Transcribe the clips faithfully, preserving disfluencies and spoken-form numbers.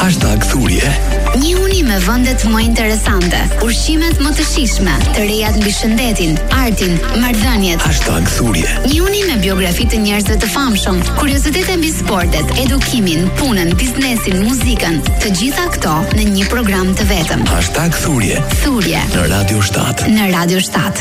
Hashtag thurje. Njihuni me vendet më interesante, ushqimet më të shijshme, të rejat mbi shëndetin, artin, marrëdhëniet. Hashtag thurje. Njihuni me biografi të njerëzve të famshëm, kuriozitete mbi sportet, edukimin, punën, biznesin, muzikën, të gjitha këto në një program të vetëm. Hashtag thurje. Thurje Në Radio shtat. Në Radio shtat.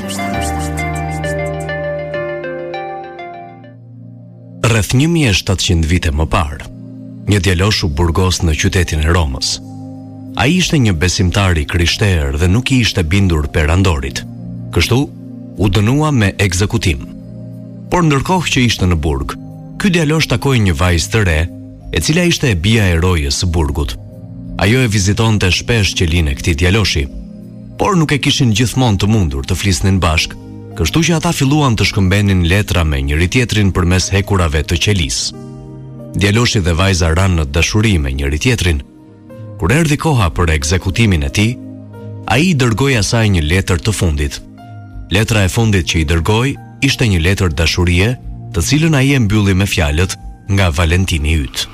Rreth një mijë e shtatëqind vite më parë, një djalosh u burgos në qytetin e Romës. Ai ishte një besimtar i krishterë dhe nuk i ishte bindur perandorit. Kështu u dënua me ekzekutim. Por ndërkohë që ishte në burg, ky djalosh takoi një vajzë të re, e cila ishte e bija e rojes së burgut. Ajo e vizitonte shpesh qelin e këtij djaloshi, por nuk e kishin gjithmonë të mundur të flisnin bashk, kështu që ata filluan të shkëmbenin letra me njëri tjetrin përmes hekurave të qelis. Djaloshi dhe vajza ranë në dashuri me njëri tjetrin. Kur erdhi koha për ekzekutimin e tij, ai i dërgoi asaj një letër të fundit. Letra e fundit që i dërgoi ishte një letër dashurie, të cilën ai e mbylli me fjalët nga Valentini yt.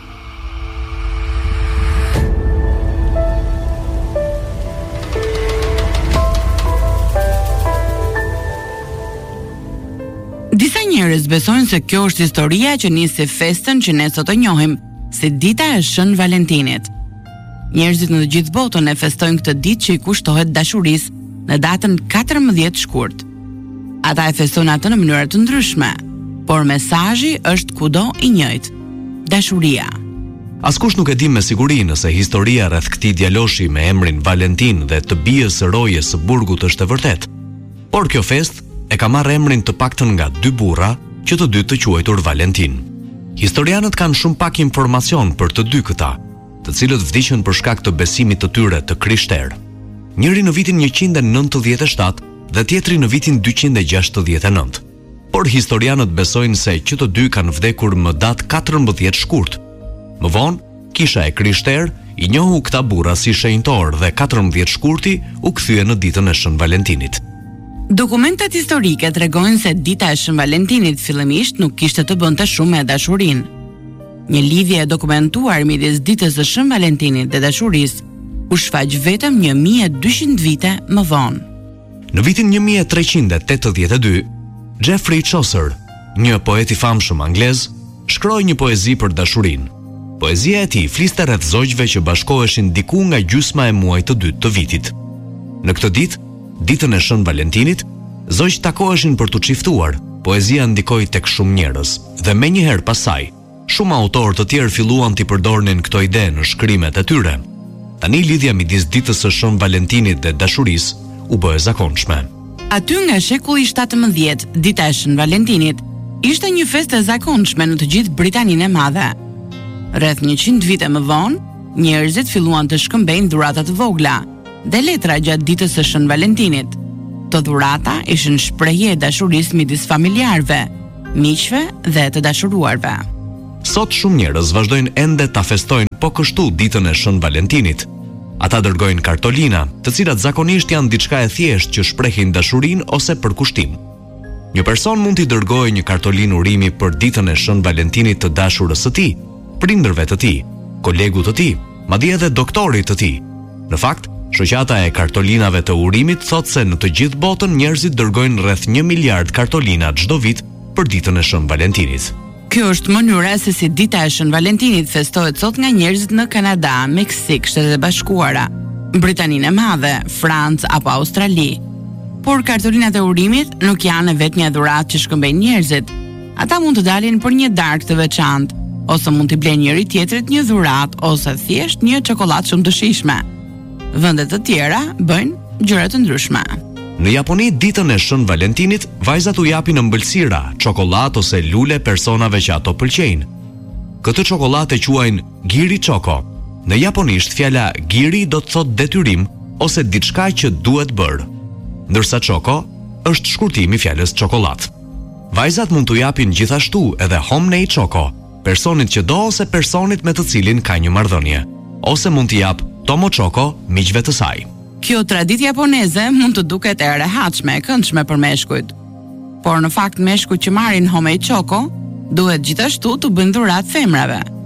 Disa njerëz besojnë se kjo është historia që nisi festën që ne sot e njohim si dita e Shën Valentinit. Njerëzit në të gjithë botën e festojnë këtë ditë që i kushtohet dashurisë në datën katërmbëdhjetë shkurt. Ata e festojnë atë në mënyra të ndryshme, por mesazhi është kudo i njëjtë: dashuria. Askush nuk e di me siguri nëse historia rreth këtij djaloshi me emrin Valentin dhe të bijës së rojes së burgut është e vërtetë. Por kjo festë e ka marrë emrin të paktën nga dy burra që të dy të quajtur Valentin. Historianët kanë shumë pak informacion për të dy këta, të cilët vdiqën për shkak të besimit të tyre të krishterë. Njëri në vitin njëqind e nëntëdhjetë e shtatë dhe tjetri në vitin dyqind e gjashtëdhjetë e nëntë. Por historianët besojnë se që të dy kanë vdekur më datë katërmbëdhjetë shkurt. Më vonë, kisha e krishterë i njohu këta burra si shenjtor dhe katërmbëdhjetë shkurti u kthye në ditën e Shën Valentinit. Dokumentet historike tregojnë se dita e Shën Valentinit fillimisht nuk kishte të bënte shumë me dashurinë. Një lidhje e dokumentuar midis ditës së Shën Valentinit dhe dashurisë u shfaq vetëm një mijë e dyqind vite më vonë. Në vitin një mijë e treqind e tetëdhjetë e dy, Geoffrey Chaucer, një poet i famshëm anglez, shkroi një poezi për dashurinë. Poezia e tij fliste rreth zogjve që bashkoheshin diku nga gjysma e muajit të dytë të vitit. Në këtë ditë, ditën e Shën Valentinit, zogjt takoheshin për t'u çiftuar. Poezia ndikoi tek shumë njerëz dhe menjëherë pas saj, shumë autorë të tjerë filluan t'i përdornin këto ide në shkrimet e tyre. Tani lidhja midis ditës së Shën Valentinit dhe dashurisë u bë e zakonshme. Aty nga shekulli shtatëmbëdhjetë, dita e Shën Valentinit ishte një festë e zakonshme në të gjithë Britaninë e Madhe. Rreth njëqind vite më vonë, njerëzit filluan të shkëmbejnë dhurata të vogla dhe letra gjatë ditës së Shën Valentinit. Të dhurata ishin shprehje e dashurisë midis familjarëve, miqve dhe të dashuruarve. Sot shumë njerëz vazhdojnë ende ta festojnë po kështu ditën e Shën Valentinit. Ata dërgojnë kartolina, të cilat zakonisht janë diçka e thjeshtë që shprehin dashurinë ose për kushtim. Një person mund t'i dërgojë një kartolinë urimi për ditën e Shën Valentinit të dashurës së tij, prindërve të tij, kolegut të tij, madje edhe doktorit të tij. Në fakt, shoqata e kartolinave të urimit thotë se në të gjithë botën njerëzit dërgojnë rreth një miliard kartolina çdo vit për ditën e Shën Valentinit. Kjo është mënyra se si dita e Shën Valentinit festohet sot nga njerëzit në Kanada, Meksik, Shtetet e Bashkuara, Britaninë e Madhe, Francë apo Australi. Por kartolinat e urimit nuk janë vetëm një dhuratë që shkëmbejnë njerëzit. Ata mund të dalin për një darkë të veçantë, ose mund t'i blejnë njëri tjetrit një dhuratë ose thjesht një çokoladë shumë të shijshme. Vende të tjera bëjnë gjëra të ndryshme. Në Japoni, ditën e Shën Valentinit, vajzat u japin ëmbëlsira, çokoladë ose lule personave që ato pëlqejnë. Këtë çokoladë e quajnë giri choko. Në japonisht fjala giri do të thotë detyrim ose diçka që duhet bërë, ndërsa choko është shkurtimi i fjalës çokoladë. Vajzat mund t'u japin gjithashtu edhe homnei choko, personit që do ose personit me të cilin ka një marrëdhënie, ose mund t'i jap tomo choko miqve të saj. Kjo traditë japoneze mund të duket e rehatshme e këndshme për meshkujt. Por në fakt meshkujt që marrin homei choko duhet gjithashtu të bëjnë dhuratë femrave.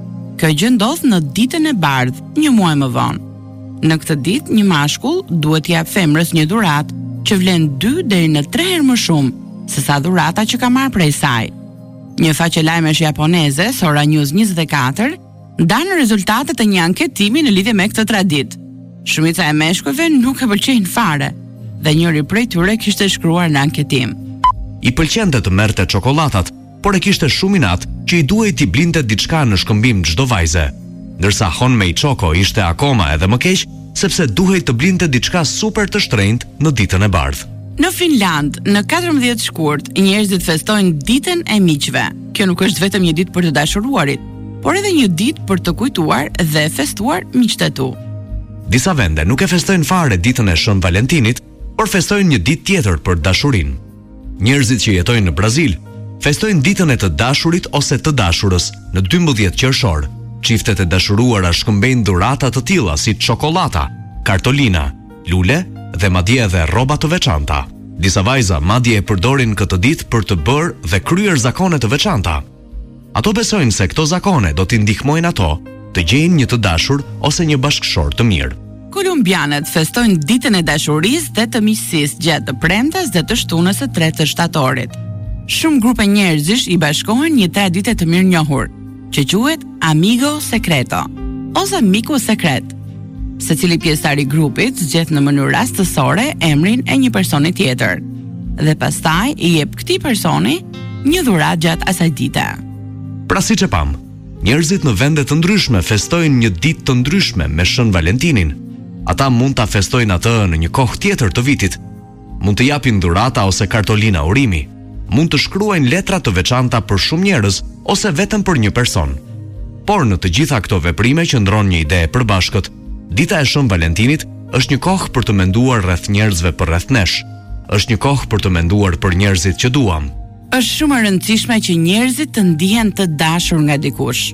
Kjo gjë ndodh në ditën e bardhë, një muaj më vonë. Në këtë ditë, një mashkull duhet t'i jap femrës një dhuratë që vlen dy deri në tre herë më shumë se sa dhurata që ka marrë prej saj. Një faqe lajmesh japoneze, Sora News njëzet e katër, ndanë rezultatet e një anketimi në lidhje me këtë traditë. Shumica e meshkujve nuk e pëlqejnë fare, dhe njëri prej tyre kishte shkruar në anketim: I pëlqente të merrte çokolatat, por e kishte shumë inat që i duhej t'i blinte diçka në shkëmbim çdo vajze. Ndërsa Hon Mei Choko ishte akoma edhe më keq, sepse duhej të blinte diçka super të shtrenjtë në ditën e bardhë. Në Finland, në katërmbëdhjetë shkurt, njerëzit festojnë ditën e miqve. Kjo nuk është vetëm një ditë për të dashuruarit, por edhe një ditë për të kujtuar dhe festuar miqtë e tu. Disa vende nuk e festojnë fare ditën e Shën Valentinit, por festojnë një ditë tjetër për dashurinë. Njerëzit që jetojnë në Brazil festojnë ditën e të dashurit ose të dashurës në dymbëdhjetë qershor. Çiftet e dashuruara shkëmbejnë dhurata të tilla si çokolata, kartolina, lule dhe madje edhe rroba të veçanta. Disa vajza madje e përdorin këtë ditë për të bërë dhe kryer zakone të veçanta. Ato besojnë se këto zakone do t'i ndihmojnë ato të gjejnë një të dashur ose një bashkëshor të mirë. Kolumbianët festojnë ditën e dashurisë dhe të miqësisë gjatë të premtes dhe të shtunës së tretë të shtatorit. Shumë grupe njerëzish i bashkohen një traditë të mirënjohur, që quhet amigo secreto ose miku sekret. Secili pjesëtar i grupit zgjedh në mënyrë rastësore emrin e një personi tjetër dhe pastaj i jep këtij personi një dhuratë gjatë asaj dite. Pra siç e pam, njerëzit në vende të ndryshme festojnë një ditë të ndryshme me Shën Valentinin. Ata mund ta festojnë atë në një kohë tjetër të vitit. Mund të japin dhurata ose kartolina urimi. Mund të shkruajnë letra të veçanta për shumë njerëz ose vetëm për një person. Por në të gjitha këto veprime qëndron një ide e përbashkët. Dita e Shën Valentinit është një kohë për të menduar rreth njerëzve përreth nesh. Është një kohë për të menduar për njerëzit që duam. Është shumë e rëndësishme që njerëzit të ndihen të dashur nga dikush.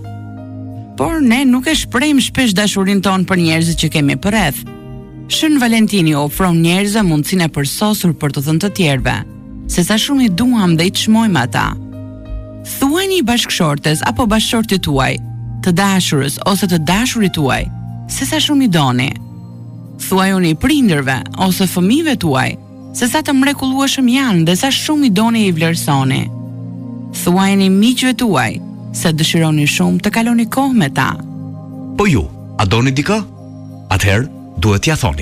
Por ne nuk e shprehim shpesh dashurinë tonë për njerëzit që kemi përreth. Shën Valentini ofron njerëzve mundësinë e përsosur për të thënë të tjerëve se sa shumë i duam dhe i çmojmë ata. Thuajini bashkëshortes apo bashkëshortit tuaj, të dashurës ose të dashurit tuaj, se sa shumë i doni. Thuajuni prindërve ose fëmijëve tuaj se sa të mrekullueshëm janë dhe sa shumë i doni e i vlerësoni. Thuajini miqve tuaj se dëshironi shumë të kaloni kohë me ta. Po ju, a doni dikë? Atëherë, duhet t'ja thoni.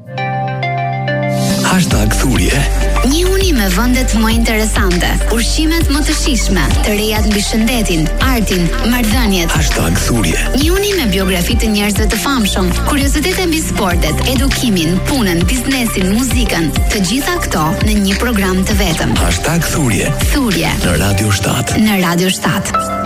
Hashtag thurje. Një uni me vendet më interesante, ushqimet më të shijshme, të rejat mbi shëndetin, artin, marrëdhëniet. Hashtag thurje. Një uni me biografi të njerëzve të famshëm, kuriozitete mbi sportet, edukimin, punën, biznesin, muzikën, të gjitha këto në një program të vetëm. Hashtag thurje. Thurje Në Radio shtat. në Radio shtat.